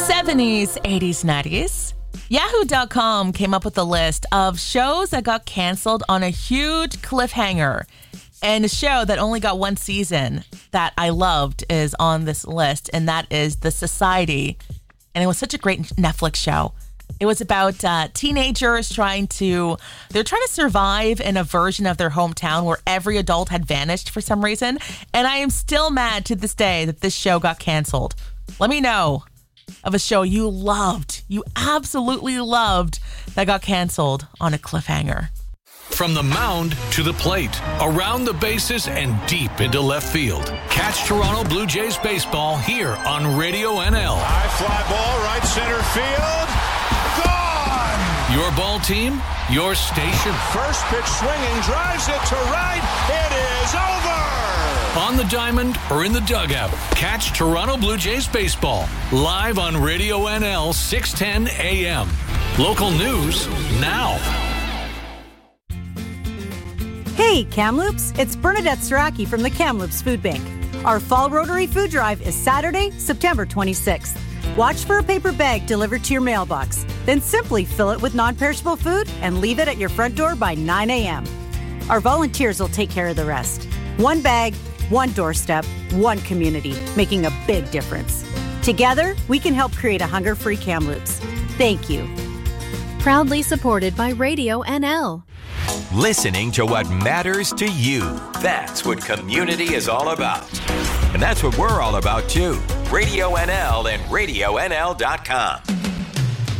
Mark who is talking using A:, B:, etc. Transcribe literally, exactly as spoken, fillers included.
A: seventies, eighties, nineties. Yahoo dot com came up with a list of shows that got canceled on a huge cliffhanger. And a show that only got one season that I loved is on this list, and that is The Society. And it was such a great Netflix show. It was about uh, teenagers trying to, they're trying to survive in a version of their hometown where every adult had vanished for some reason. And I am still mad to this day that this show got canceled. Let me know of a show you loved, you absolutely loved, that got canceled on a cliffhanger.
B: From the mound to the plate, around the bases and deep into left field. Catch Toronto Blue Jays baseball here on Radio N L.
C: High fly ball, right center field. Gone!
B: Your ball team, your station.
C: First pitch swinging, drives it to right. It is over!
B: On the diamond or in the dugout, catch Toronto Blue Jays baseball live on Radio N L six ten A M. Local news now.
D: Hey, Kamloops, it's Bernadette Saraki from the Kamloops Food Bank. Our Fall Rotary Food Drive is Saturday, September twenty-sixth. Watch for a paper bag delivered to your mailbox. Then simply fill it with non-perishable food and leave it at your front door by nine a.m. Our volunteers will take care of the rest. One bag, one doorstep, one community, making a big difference. Together, we can help create a hunger-free Kamloops. Thank you.
E: Proudly supported by Radio N L.
F: Listening to what matters to you. That's what community is all about. And that's what we're all about, too. Radio N L and radio N L dot com.